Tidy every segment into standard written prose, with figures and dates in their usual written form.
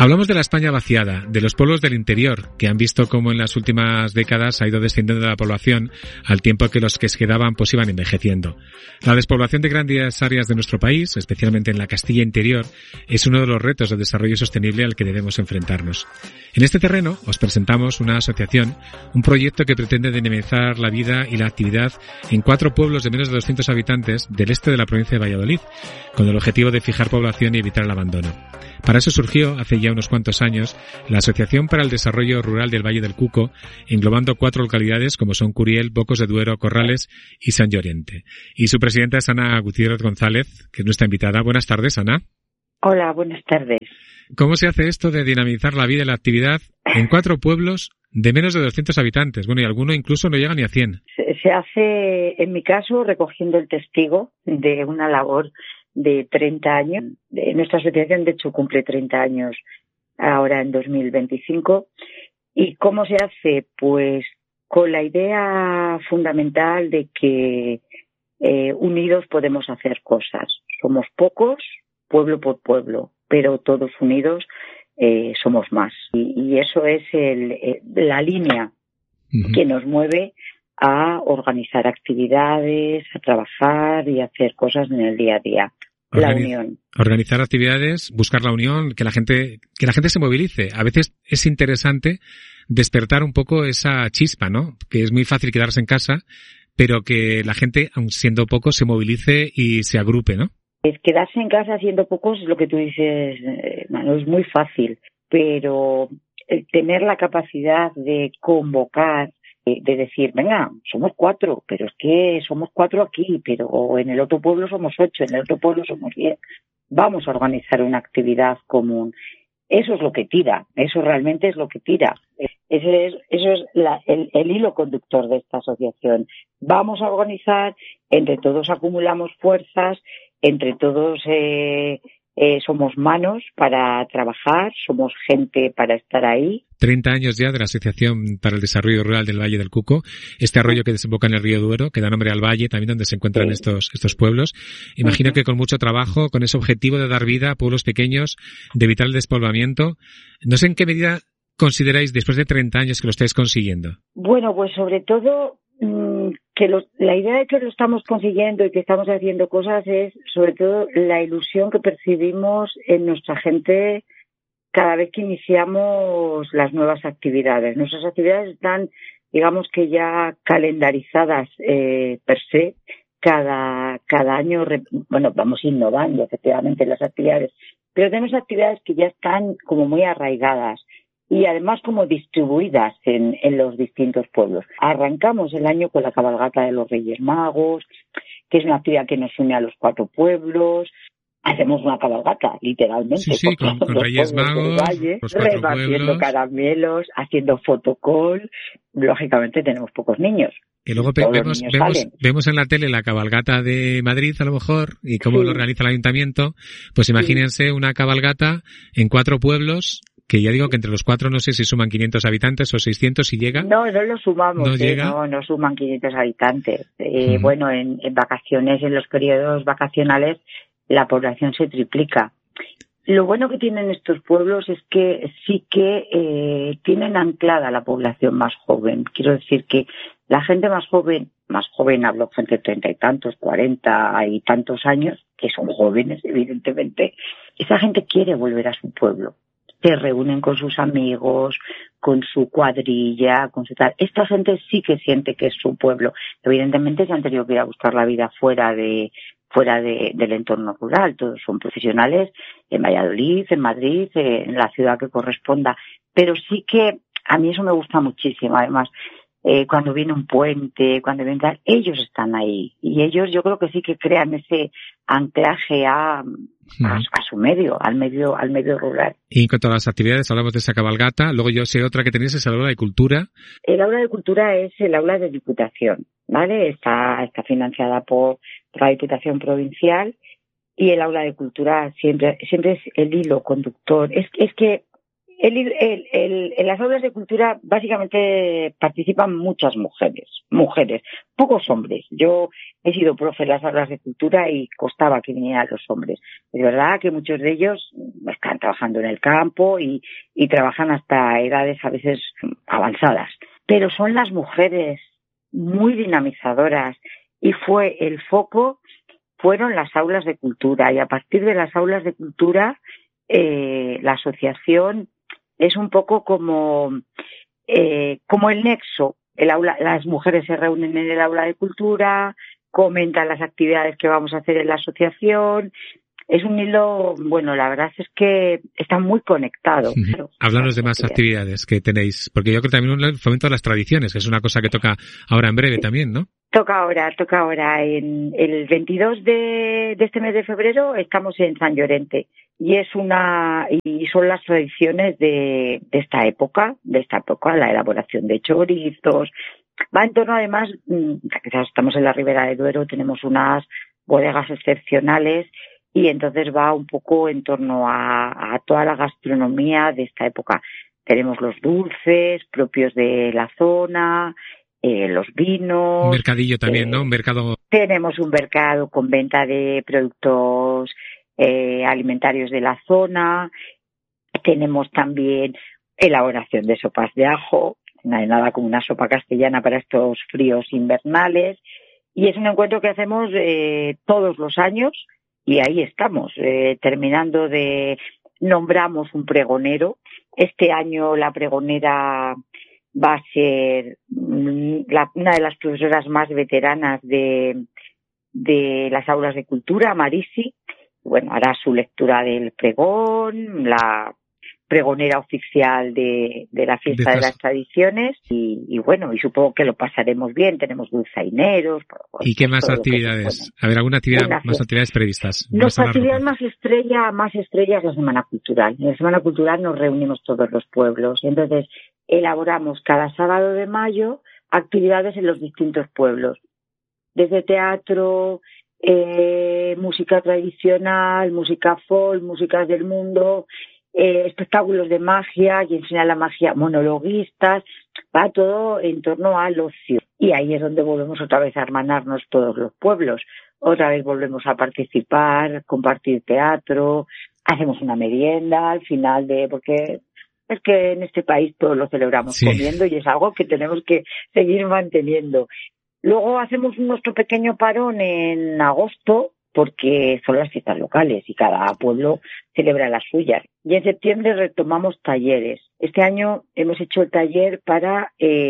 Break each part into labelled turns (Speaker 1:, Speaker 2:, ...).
Speaker 1: Hablamos de la España vaciada, de los pueblos del interior, que han visto cómo en las últimas décadas ha ido descendiendo la población al tiempo que los que se quedaban pues iban envejeciendo. La despoblación de grandes áreas de nuestro país, especialmente en la Castilla interior, es uno de los retos de desarrollo sostenible al que debemos enfrentarnos. En este terreno os presentamos una asociación, un proyecto que pretende dinamizar la vida y la actividad en 4 pueblos de menos de 200 habitantes del este de la provincia de Valladolid, con el objetivo de fijar población y evitar el abandono. Para eso surgió, hace ya unos cuantos años, la Asociación para el Desarrollo Rural del Valle del Cuco, englobando 4 localidades como son Curiel, Bocos de Duero, Corrales y San Llorente. Y su presidenta es Ana Gutiérrez González, que es nuestra invitada. Buenas tardes, Ana.
Speaker 2: Hola, buenas tardes.
Speaker 1: ¿Cómo se hace esto de dinamizar la vida y la actividad en 4 pueblos de menos de 200 habitantes? Bueno, y alguno incluso no llega ni a 100.
Speaker 2: Se hace, en mi caso, recogiendo el testigo de una labor de 30 años. Nuestra asociación, de hecho, cumple 30 años ahora en 2025. ¿Y cómo se hace? Pues con la idea fundamental de que unidos podemos hacer cosas. Somos pocos, pueblo por pueblo, pero todos unidos somos más. Y eso es la línea que nos mueve a organizar actividades, a trabajar y a hacer cosas en el día a día. La unión.
Speaker 1: Organizar actividades, buscar la unión, que la gente se movilice. A veces es interesante despertar un poco esa chispa, ¿no? Que es muy fácil quedarse en casa, pero que la gente, aun siendo pocos, se movilice y se agrupe, ¿no?
Speaker 2: Quedarse en casa siendo pocos es lo que tú dices, Manu, es muy fácil, pero tener la capacidad de convocar, de decir, venga, somos 4, pero es que somos 4 aquí, pero en el otro pueblo somos 8, en el otro pueblo somos 10. Vamos a organizar una actividad común. Eso es lo que tira, eso realmente es lo que tira. Eso es el hilo conductor de esta asociación. Vamos a organizar, entre todos acumulamos fuerzas, entre todos somos manos para trabajar, somos gente para estar ahí.
Speaker 1: 30 años ya de la Asociación para el Desarrollo Rural del Valle del Cuco, este arroyo que desemboca en el río Duero, que da nombre al valle, también donde se encuentran estos pueblos. Imagino que con mucho trabajo, con ese objetivo de dar vida a pueblos pequeños, de evitar el despoblamiento. No sé en qué medida consideráis, después de 30 años, que lo estáis consiguiendo.
Speaker 2: Bueno, pues sobre todo que la idea de que lo estamos consiguiendo y que estamos haciendo cosas es sobre todo la ilusión que percibimos en nuestra gente cada vez que iniciamos las nuevas actividades. Nuestras actividades están, digamos que ya calendarizadas per se. Cada año, vamos innovando efectivamente las actividades, pero tenemos actividades que ya están como muy arraigadas y además como distribuidas en los distintos pueblos. Arrancamos el año con la cabalgata de los Reyes Magos, que es una actividad que nos une a los 4 pueblos. Hacemos una cabalgata, literalmente.
Speaker 1: Sí, con Reyes Magos,
Speaker 2: valle,
Speaker 1: los 4
Speaker 2: repartiendo
Speaker 1: pueblos,
Speaker 2: caramelos, haciendo fotocall. Lógicamente tenemos pocos niños.
Speaker 1: Y luego vemos en la tele la cabalgata de Madrid, a lo mejor, y cómo lo organiza el ayuntamiento. Pues imagínense una cabalgata en 4 pueblos, que ya digo que entre los 4 no sé si suman 500 habitantes o 600 si llega.
Speaker 2: No lo sumamos,
Speaker 1: no
Speaker 2: suman 500 habitantes. Bueno, en vacaciones, en los periodos vacacionales, la población se triplica. Lo bueno que tienen estos pueblos es que sí que tienen anclada la población más joven. Quiero decir que la gente más joven, hablo gente de 30 y tantos, 40 y tantos años, que son jóvenes, evidentemente, esa gente quiere volver a su pueblo. Se reúnen con sus amigos, con su cuadrilla, con su tal. Esta gente sí que siente que es su pueblo. Evidentemente se han tenido que ir a buscar la vida fuera del entorno rural. Todos son profesionales en Valladolid, en Madrid, en la ciudad que corresponda. Pero sí que a mí eso me gusta muchísimo. Además, cuando viene un puente, cuando viene tal, ellos están ahí. Y ellos yo creo que sí que crean ese anclaje a su medio, al medio rural.
Speaker 1: Y en cuanto a las actividades, hablamos de esa cabalgata. Luego yo sé otra que tenéis, es el aula de cultura.
Speaker 2: El aula de cultura es el aula de Diputación, ¿vale? Está financiada por la Diputación Provincial y el aula de cultura siempre es el hilo conductor. Es que en las aulas de cultura básicamente participan muchas mujeres, pocos hombres. Yo he sido profe en las aulas de cultura y costaba que vinieran los hombres. Es verdad que muchos de ellos están están trabajando en el campo y trabajan hasta edades a veces avanzadas. Pero son las mujeres muy dinamizadoras y el foco fueron las aulas de cultura, y a partir de las aulas de cultura la asociación es un poco como el nexo. Las mujeres se reúnen en el aula de cultura, comentan las actividades que vamos a hacer en la asociación. Es un hilo, bueno, la verdad es que está muy conectado.
Speaker 1: Háblanos de más actividades que tenéis, porque yo creo que también el fomento de las tradiciones, que es una cosa que toca ahora en breve también, ¿no?
Speaker 2: Toca ahora. En el 22 de este mes de febrero estamos en San Llorente y son las tradiciones de esta época, la elaboración de chorizos. Va en torno, además, quizás estamos en la Ribera de Duero, tenemos unas bodegas excepcionales y entonces va un poco en torno a toda la gastronomía de esta época. Tenemos los dulces propios de la zona, los vinos.
Speaker 1: Un mercadillo también, ¿no? Un mercado.
Speaker 2: Tenemos un mercado con venta de productos alimentarios de la zona. Tenemos también elaboración de sopas de ajo. No hay nada como una sopa castellana para estos fríos invernales. Y es un encuentro que hacemos todos los años y ahí estamos, nombramos un pregonero. Este año la pregonera va a ser una de las profesoras más veteranas de las aulas de cultura, Marisi. Bueno, hará su lectura del pregón, la pregonera oficial de la fiesta de las tradiciones y bueno, y supongo que lo pasaremos bien. Tenemos dulzaineros.
Speaker 1: ¿Y qué más actividades? A ver, ¿alguna actividad, más actividades previstas?
Speaker 2: Nuestra actividad más estrella es la Semana Cultural. En la Semana Cultural nos reunimos todos los pueblos. Entonces, elaboramos cada sábado de mayo actividades en los distintos pueblos. Desde teatro, música tradicional, música folk, músicas del mundo, espectáculos de magia y enseñar la magia, monologuistas, va todo en torno al ocio. Y ahí es donde volvemos otra vez a hermanarnos todos los pueblos. Otra vez volvemos a participar, compartir teatro, hacemos una merienda al final porque es que en este país todo lo celebramos comiendo y es algo que tenemos que seguir manteniendo. Luego hacemos nuestro pequeño parón en agosto, porque son las fiestas locales y cada pueblo celebra las suyas. Y en septiembre retomamos talleres. Este año hemos hecho el taller para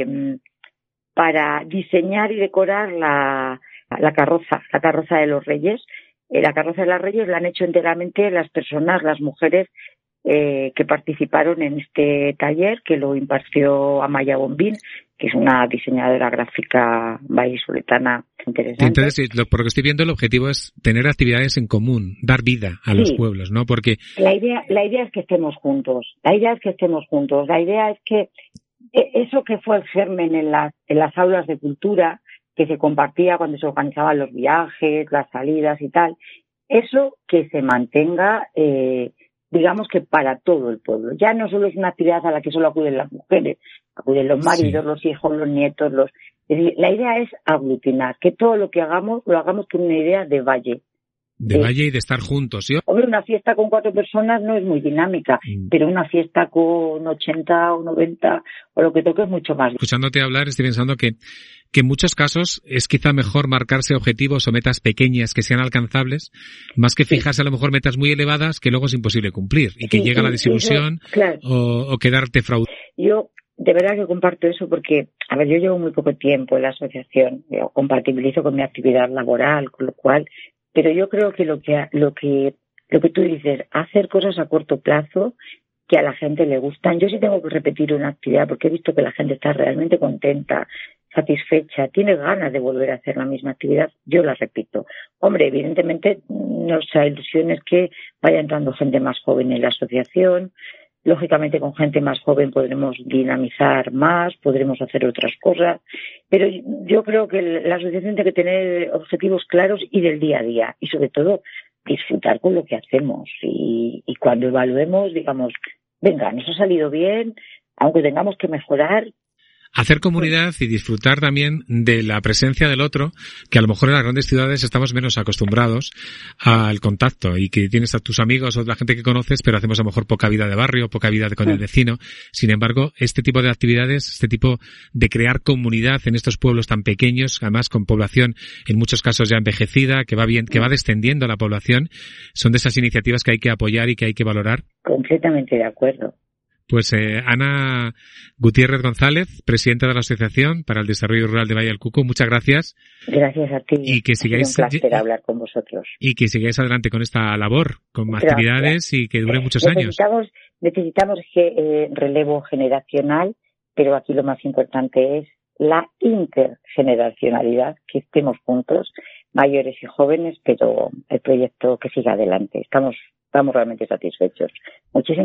Speaker 2: diseñar y decorar la carroza de los Reyes. La carroza de los Reyes la han hecho enteramente las mujeres que participaron en este taller, que lo impartió Amaya Bombín, que es una diseñadora gráfica vallisoletana interesante.
Speaker 1: Entonces, por lo que estoy viendo, el objetivo es tener actividades en común, dar vida a los pueblos, ¿no? Porque
Speaker 2: la idea es que estemos juntos. La idea es que eso que fue el germen en las aulas de cultura, que se compartía cuando se organizaban los viajes, las salidas y tal, eso que se mantenga, digamos que para todo el pueblo. Ya no solo es una actividad a la que solo acuden las mujeres, acuden los maridos, los hijos, los nietos, es decir, la idea es aglutinar, que todo lo que hagamos, lo hagamos con una idea de valle.
Speaker 1: De valle y de estar juntos, ¿sí?
Speaker 2: Hombre, una fiesta con 4 personas no es muy dinámica, pero una fiesta con 80 o 90 o lo que toque es mucho más.
Speaker 1: Escuchándote hablar, estoy pensando que en muchos casos es quizá mejor marcarse objetivos o metas pequeñas que sean alcanzables, más que fijarse a lo mejor metas muy elevadas que luego es imposible cumplir y que llega la desilusión o quedarte fraudado.
Speaker 2: Yo de verdad que comparto eso porque, a ver, yo llevo muy poco tiempo en la asociación, yo compatibilizo con mi actividad laboral, con lo cual, pero yo creo que lo que tú dices, hacer cosas a corto plazo que a la gente le gustan. Yo sí tengo que repetir una actividad porque he visto que la gente está realmente contenta, satisfecha, tiene ganas de volver a hacer la misma actividad, yo la repito. Hombre, evidentemente nuestra ilusión es que vaya entrando gente más joven en la asociación. Lógicamente con gente más joven podremos dinamizar más, podremos hacer otras cosas, pero yo creo que la asociación tiene que tener objetivos claros y del día a día y sobre todo disfrutar con lo que hacemos y cuando evaluemos digamos, venga, nos ha salido bien, aunque tengamos que mejorar.
Speaker 1: hacer comunidad y disfrutar también de la presencia del otro, que a lo mejor en las grandes ciudades estamos menos acostumbrados al contacto y que tienes a tus amigos o la gente que conoces, pero hacemos a lo mejor poca vida de barrio, poca vida con el vecino. Sin embargo, este tipo de actividades, este tipo de crear comunidad en estos pueblos tan pequeños, además con población en muchos casos ya envejecida, que va descendiendo la población, son de esas iniciativas que hay que apoyar y que hay que valorar.
Speaker 2: Completamente de acuerdo.
Speaker 1: Pues Ana Gutiérrez González, presidenta de la Asociación para el Desarrollo Rural de Valle del Cuco, muchas gracias.
Speaker 2: Gracias a ti.
Speaker 1: Y que sigáis,
Speaker 2: ha sido un placer hablar con vosotros.
Speaker 1: Y que sigáis adelante con esta labor, con actividades y que dure muchos años.
Speaker 2: Necesitamos relevo generacional, pero aquí lo más importante es la intergeneracionalidad, que estemos juntos, mayores y jóvenes, pero el proyecto que siga adelante. Estamos realmente satisfechos. Muchísimas